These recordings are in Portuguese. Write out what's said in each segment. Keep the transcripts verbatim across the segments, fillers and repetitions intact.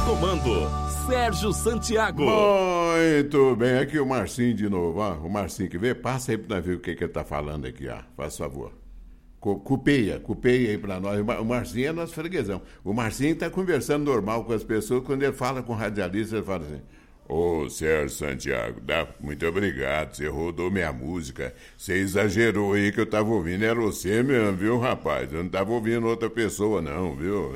comando, Sérgio Santiago. Muito bem, aqui o Marcinho de novo, ó. O Marcinho que vê, passa aí pra nós ver o que, que ele tá falando aqui, ó. Faz favor. Cupeia, cupeia aí pra nós. O Marcinho é nosso freguesão. O Marcinho tá conversando normal com as pessoas. Quando ele fala com o radialista, ele fala assim: ô, Sérgio Santiago, dá, muito obrigado, você rodou minha música. Você exagerou aí que eu tava ouvindo. Era você mesmo, viu, rapaz? Eu não tava ouvindo outra pessoa, não, viu?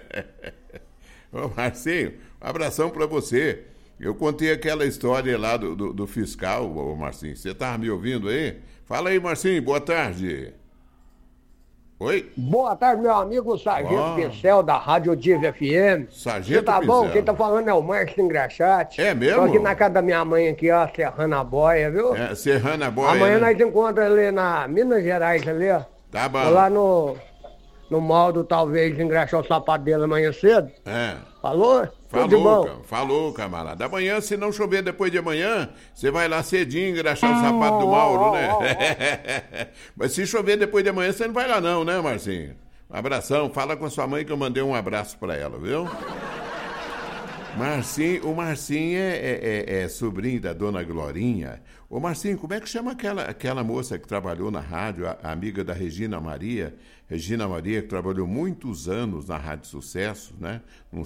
Ô, Marcinho, um abração pra você. Eu contei aquela história lá do, do, do fiscal, ô Marcinho. Você tava me ouvindo aí? Fala aí, Marcinho, boa tarde. Oi? Boa tarde, meu amigo Sargento oh. Pincel, da Rádio Diva F M. Sargento Você tá Pincel. bom? Quem tá falando é o Marcos Engraxate. É mesmo? Tô aqui na casa da minha mãe, aqui, ó, serrando a boia, viu? É, serrando a boia. Amanhã né? nós encontramos ali na Minas Gerais, ali, ó. Tá bom. Tô lá no, no moldo, talvez, engraxar o sapato dele amanhã cedo. É. Falou? Tudo de Falou, bom? ca- falou, camarada. Amanhã, se não chover depois de amanhã, você vai lá cedinho engraxar o sapato do Mauro, né? Mas se chover depois de amanhã, você não vai lá não, né, Marcinho? Um abração, fala com a sua mãe que eu mandei um abraço pra ela, viu? Marcinho, o Marcinho é, é- é- é sobrinho da dona Glorinha. Ô Marcinho, como é que chama aquela, aquela moça que trabalhou na rádio, a, a amiga da Regina Maria? Regina Maria, que trabalhou muitos anos na Rádio Sucesso, né? Não